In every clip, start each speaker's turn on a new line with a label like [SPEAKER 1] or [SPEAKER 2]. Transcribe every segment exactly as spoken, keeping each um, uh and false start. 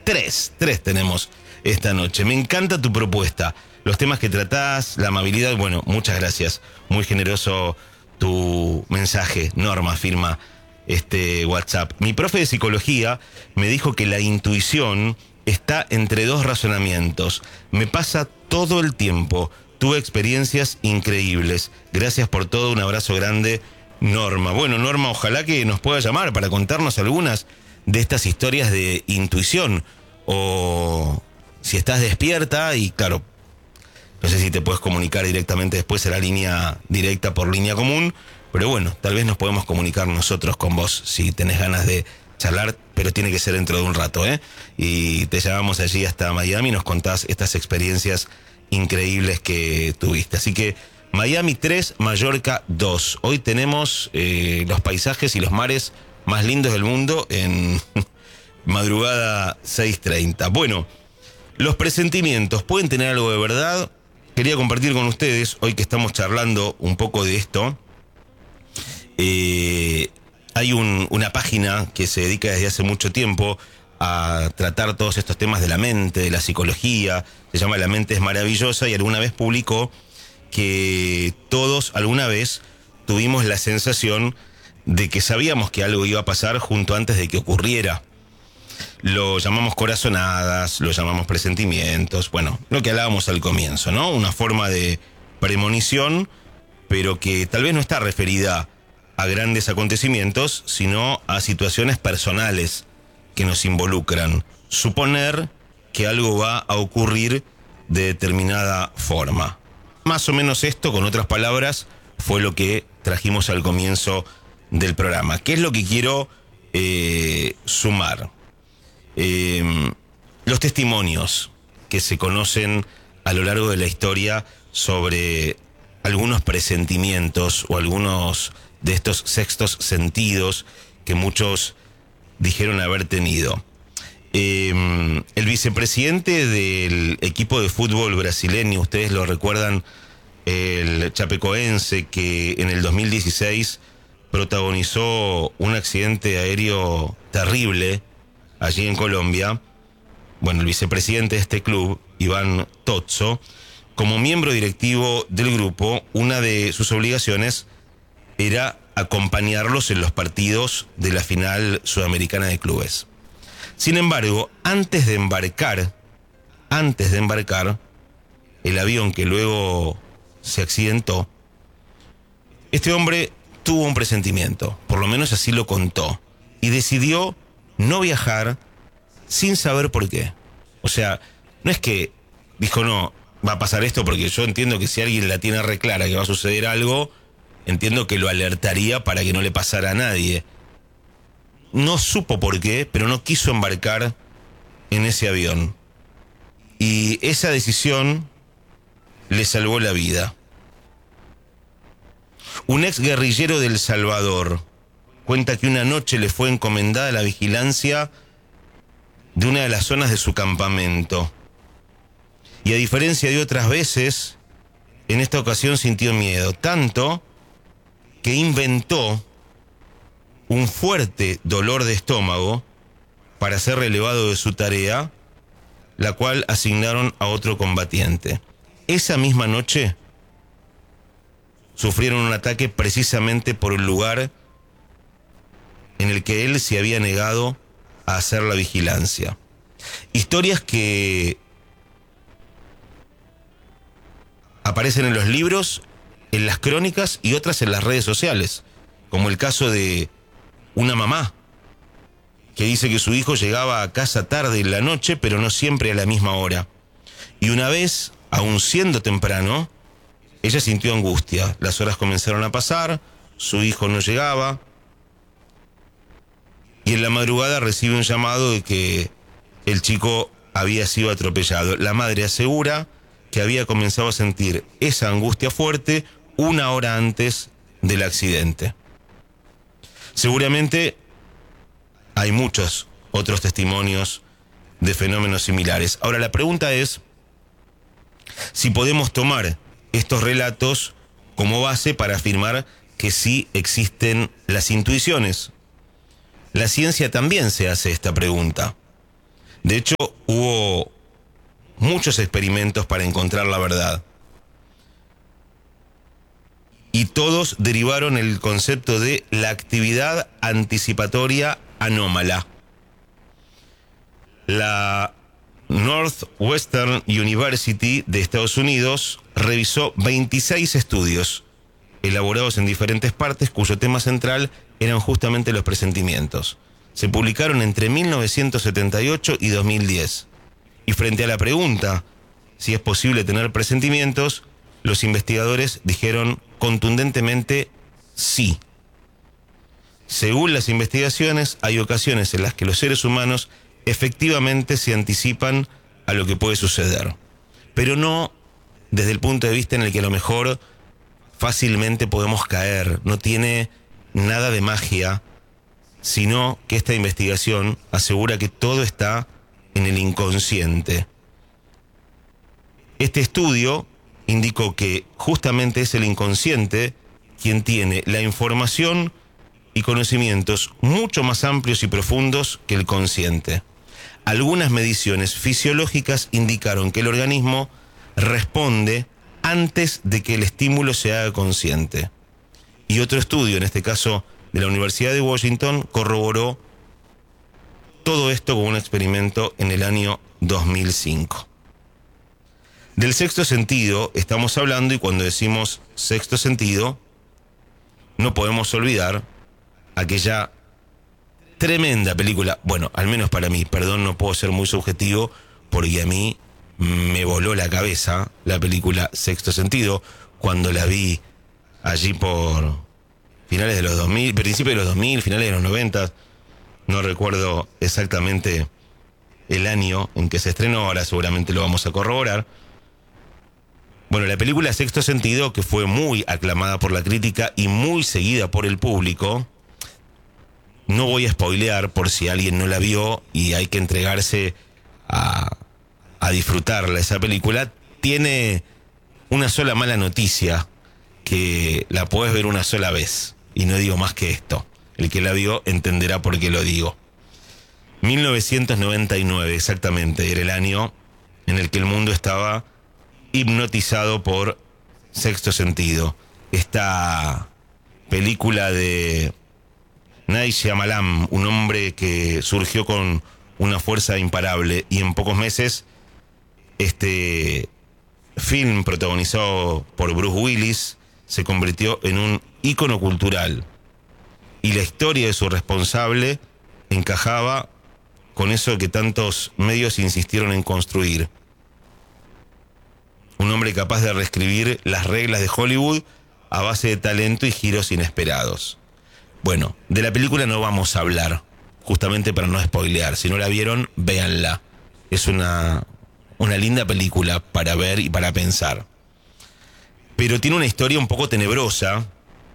[SPEAKER 1] Tres, tres tenemos esta noche. Me encanta tu propuesta, los temas que tratás, la amabilidad. Bueno, muchas gracias. Muy generoso tu mensaje. Norma firma este WhatsApp. Mi profe de psicología me dijo que la intuición está entre dos razonamientos. Me pasa todo el tiempo. Tuve experiencias increíbles. Gracias por todo. Un abrazo grande, Norma. Bueno, Norma, ojalá que nos pueda llamar para contarnos algunas de estas historias de intuición. O si estás despierta y claro, no sé si te puedes comunicar directamente después en la línea directa por línea común. Pero bueno, tal vez nos podemos comunicar nosotros con vos si tenés ganas de charlar, pero tiene que ser dentro de un rato, ¿eh? Y te llamamos allí hasta Miami y nos contás estas experiencias increíbles que tuviste. Así que Miami tres, Mallorca dos. Hoy tenemos eh, los paisajes y los mares más lindos del mundo en madrugada seis treinta. Bueno, los presentimientos pueden tener algo de verdad. Quería compartir con ustedes, hoy que estamos charlando un poco de esto. Eh, hay un, una página que se dedica desde hace mucho tiempo a tratar todos estos temas de la mente, de la psicología. Se llama La Mente es Maravillosa y alguna vez publicó que todos alguna vez tuvimos la sensación de que sabíamos que algo iba a pasar junto antes de que ocurriera. Lo llamamos corazonadas, lo llamamos presentimientos, bueno, lo que hablábamos al comienzo, ¿no? Una forma de premonición, pero que tal vez no está referida a grandes acontecimientos, sino a situaciones personales que nos involucran. Suponer que algo va a ocurrir de determinada forma. Más o menos esto, con otras palabras, fue lo que trajimos al comienzo del programa. ¿Qué es lo que quiero eh, sumar? Eh, los testimonios que se conocen a lo largo de la historia sobre algunos presentimientos o algunos de estos sextos sentidos que muchos dijeron haber tenido. Eh, el vicepresidente del equipo de fútbol brasileño, ustedes lo recuerdan, el chapecoense, que en el dos mil dieciséis protagonizó un accidente aéreo terrible allí en Colombia. Bueno, el vicepresidente de este club, Iván Tozzo, como miembro directivo del grupo, una de sus obligaciones era acompañarlos en los partidos de la final sudamericana de clubes. Sin embargo, antes de embarcar, antes de embarcar, el avión que luego se accidentó, este hombre tuvo un presentimiento, por lo menos así lo contó, y decidió no viajar sin saber por qué. O sea, no es que dijo, no, va a pasar esto, porque yo entiendo que si alguien la tiene re clara que va a suceder algo, entiendo que lo alertaría para que no le pasara a nadie. No supo por qué, pero no quiso embarcar en ese avión. Y esa decisión le salvó la vida. Un ex guerrillero de El Salvador cuenta que una noche le fue encomendada la vigilancia de una de las zonas de su campamento. Y a diferencia de otras veces, en esta ocasión sintió miedo, tanto que inventó un fuerte dolor de estómago para ser relevado de su tarea, la cual asignaron a otro combatiente. Esa misma noche sufrieron un ataque precisamente por el lugar en el que él se había negado a hacer la vigilancia. Historias que aparecen en los libros, en las crónicas y otras en las redes sociales, como el caso de una mamá que dice que su hijo llegaba a casa tarde en la noche, pero no siempre a la misma hora. Y una vez, aun siendo temprano, ella sintió angustia. Las horas comenzaron a pasar, su hijo no llegaba, y en la madrugada recibe un llamado de que el chico había sido atropellado. La madre asegura que había comenzado a sentir esa angustia fuerte una hora antes del accidente. Seguramente hay muchos otros testimonios de fenómenos similares. Ahora, la pregunta es si podemos tomar estos relatos como base para afirmar que sí existen las intuiciones. La ciencia también se hace esta pregunta. De hecho, hubo muchos experimentos para encontrar la verdad. Y todos derivaron el concepto de la actividad anticipatoria anómala. La Northwestern University de Estados Unidos revisó veintiséis estudios elaborados en diferentes partes cuyo tema central eran justamente los presentimientos. Se publicaron entre mil novecientos setenta y ocho y dos mil diez. Y frente a la pregunta si es posible tener presentimientos, los investigadores dijeron contundentemente sí. Según las investigaciones, hay ocasiones en las que los seres humanos efectivamente se anticipan a lo que puede suceder, pero no desde el punto de vista en el que a lo mejor fácilmente podemos caer. No tiene nada de magia, sino que esta investigación asegura que todo está en el inconsciente. Este estudio indicó que justamente es el inconsciente quien tiene la información y conocimientos mucho más amplios y profundos que el consciente. Algunas mediciones fisiológicas indicaron que el organismo responde antes de que el estímulo se haga consciente. Y otro estudio, en este caso de la Universidad de Washington, corroboró todo esto con un experimento en el año dos mil cinco. Del sexto sentido estamos hablando, y cuando decimos sexto sentido, no podemos olvidar aquella tremenda película, bueno, al menos para mí, perdón, no puedo ser muy subjetivo, porque a mí me voló la cabeza la película Sexto Sentido, cuando la vi allí por finales de los dos mil, principios de los dos mil, finales de los noventa, no recuerdo exactamente el año en que se estrenó, ahora seguramente lo vamos a corroborar. Bueno, la película Sexto Sentido, que fue muy aclamada por la crítica y muy seguida por el público, no voy a spoilear por si alguien no la vio y hay que entregarse a, a disfrutarla. Esa película tiene una sola mala noticia, que la podés ver una sola vez, y no digo más que esto. El que la vio entenderá por qué lo digo. mil novecientos noventa y nueve, exactamente, era el año en el que el mundo estaba hipnotizado por Sexto Sentido. Esta película de Night Shyamalan, un hombre que surgió con una fuerza imparable, y en pocos meses este film protagonizado por Bruce Willis se convirtió en un ícono cultural, y la historia de su responsable encajaba con eso que tantos medios insistieron en construir. Un hombre capaz de reescribir las reglas de Hollywood a base de talento y giros inesperados. Bueno, de la película no vamos a hablar, justamente para no spoilear. Si no la vieron, véanla. Es una, una linda película para ver y para pensar. Pero tiene una historia un poco tenebrosa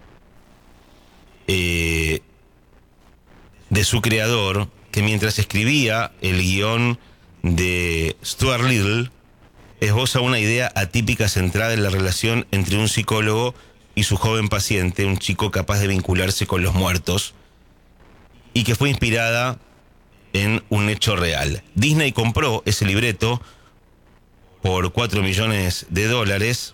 [SPEAKER 1] eh, de su creador, que mientras escribía el guión de Stuart Little, esboza una idea atípica centrada en la relación entre un psicólogo y su joven paciente, un chico capaz de vincularse con los muertos, y que fue inspirada en un hecho real. Disney compró ese libreto por cuatro millones de dólares,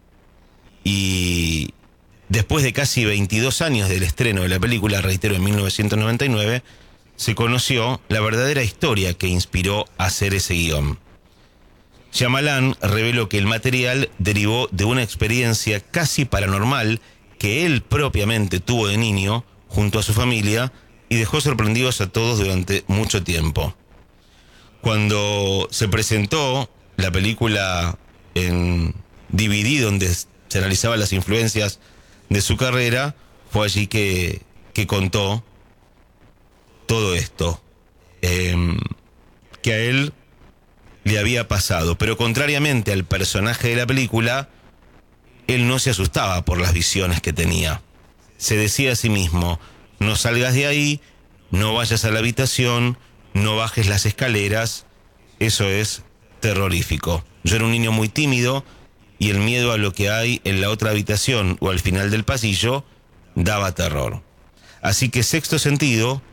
[SPEAKER 1] y después de casi veintidós años del estreno de la película, reitero, en mil novecientos noventa y nueve, se conoció la verdadera historia que inspiró a hacer ese guión. Shyamalan reveló que el material derivó de una experiencia casi paranormal que él propiamente tuvo de niño junto a su familia, y dejó sorprendidos a todos durante mucho tiempo. Cuando se presentó la película en D V D, donde se analizaban las influencias de su carrera, fue allí que, que contó todo esto, eh, que a él le había pasado. Pero contrariamente al personaje de la película, él no se asustaba por las visiones que tenía. Se decía a sí mismo: no salgas de ahí, no vayas a la habitación, no bajes las escaleras, eso es terrorífico. Yo era un niño muy tímido, y el miedo a lo que hay en la otra habitación o al final del pasillo daba terror. Así que Sexto Sentido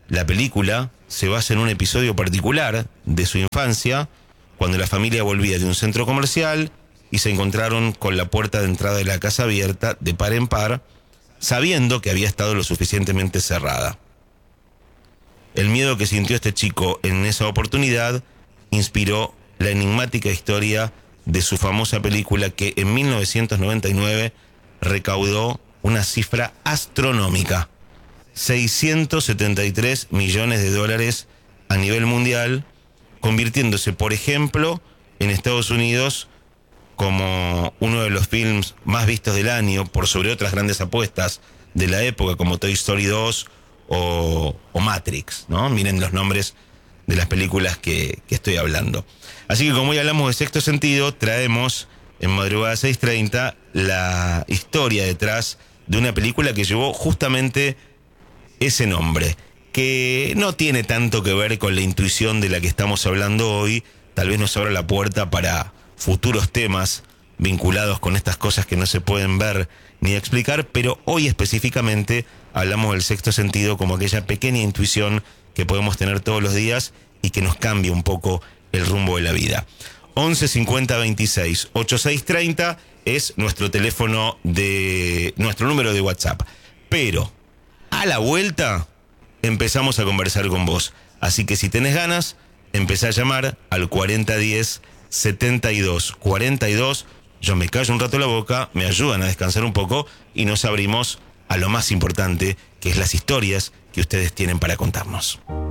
[SPEAKER 1] La película se basa en un episodio particular de su infancia, cuando la familia volvía de un centro comercial y se encontraron con la puerta de entrada de la casa abierta de par en par, sabiendo que había estado lo suficientemente cerrada. El miedo que sintió este chico en esa oportunidad inspiró la enigmática historia de su famosa película, que en mil novecientos noventa y nueve recaudó una cifra astronómica: seiscientos setenta y tres millones de dólares a nivel mundial, convirtiéndose, por ejemplo, en Estados Unidos como uno de los films más vistos del año, por sobre otras grandes apuestas de la época como Toy Story dos o, o Matrix, ¿no? Miren los nombres de las películas que, que estoy hablando. Así que como hoy hablamos de Sexto Sentido, traemos en Madrugada seis treinta la historia detrás de una película que llevó justamente ese nombre, que no tiene tanto que ver con la intuición de la que estamos hablando hoy. Tal vez nos abra la puerta para futuros temas vinculados con estas cosas que no se pueden ver ni explicar, pero hoy específicamente hablamos del sexto sentido como aquella pequeña intuición que podemos tener todos los días y que nos cambia un poco el rumbo de la vida. once cincuenta veintiséis ochenta y seis treinta es nuestro teléfono de nuestro número de WhatsApp. Pero a la vuelta empezamos a conversar con vos. Así que si tenés ganas, empezá a llamar al cuarenta diez setenta y dos cuarenta y dos. Yo me callo un rato la boca, me ayudan a descansar un poco y nos abrimos a lo más importante, que es las historias que ustedes tienen para contarnos.